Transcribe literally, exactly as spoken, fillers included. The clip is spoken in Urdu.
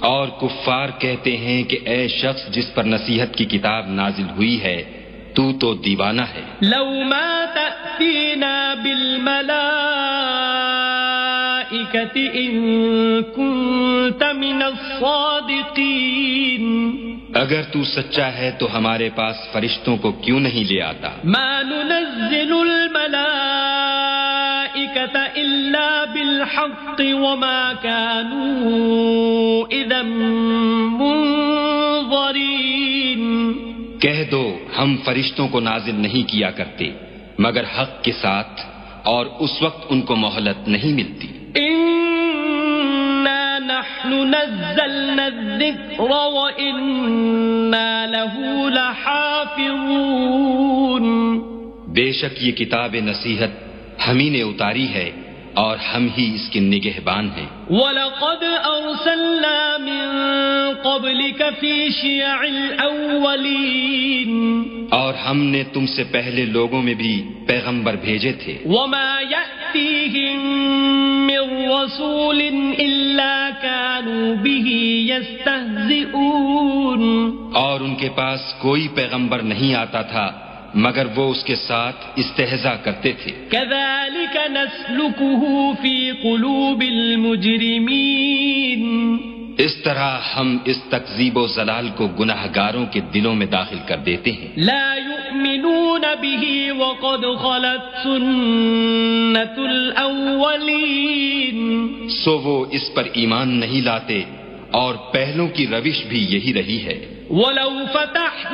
اور کفار کہتے ہیں کہ اے شخص جس پر نصیحت کی کتاب نازل ہوئی ہے تو تو دیوانہ ہے. لو ما تأتینا بالملائکۃ ان کنت من الصادقین، اگر تو سچا ہے تو ہمارے پاس فرشتوں کو کیوں نہیں لے آتا؟ ما ننزل الملائکۃ الا بالحق وما كانوا اذا منظرین، کہہ دو ہم فرشتوں کو نازل نہیں کیا کرتے مگر حق کے ساتھ، اور اس وقت ان کو مہلت نہیں ملتی. انا نحن نزلنا الذکر وانا له لحافظون، بے شک یہ کتاب نصیحت ہم ہی نے اتاری ہے اور ہم ہی اس کے نگہبان ہیں. وَلَقَدْ أَرْسَلْنَا مِن قَبْلِكَ فِي شِيَعِ الْأَوَّلِينَ، اور ہم نے تم سے پہلے لوگوں میں بھی پیغمبر بھیجے تھے. وَمَا يَأْتِيهِم مِّن رَّسُولٍ إِلَّا كَانُوا بِهِ يَسْتَهْزِئُونَ، اور ان کے پاس کوئی پیغمبر نہیں آتا تھا مگر وہ اس کے ساتھ استہزاء کرتے تھے. كَذَلِكَ نَسْلُكُهُ فِي قُلُوبِ الْمُجْرِمِينَ، اس طرح ہم اس تکذیب و ضلال کو گناہگاروں کے دلوں میں داخل کر دیتے ہیں. لا يؤمنون به وقد خلت سنة الأولين، سو وہ اس پر ایمان نہیں لاتے اور پہلوں کی روش بھی یہی رہی ہے. ولو فتحنا